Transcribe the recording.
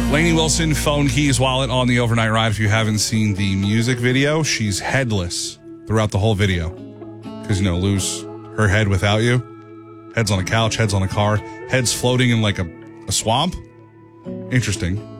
Lainey Wilson, phone, keys, wallet on the overnight ride. If you haven't seen the music video, she's headless throughout the whole video. Because, lose her head without you. Head's on a couch, head's on a car, head's floating in like a swamp. Interesting.